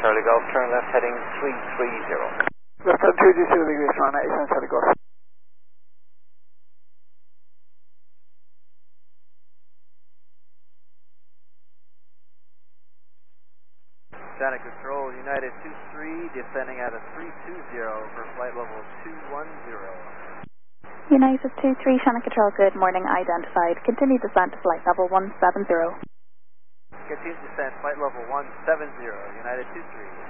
Charlie Golf, turn left heading 330. Left turn 220 degrees, run 87 Charlie Golf. Santa Control, United 23, descending at a 320 for flight level 210. United 23, Santa Control, good morning, identified. Continue descent to flight level 170. Continue descent, flight level 170, United 23.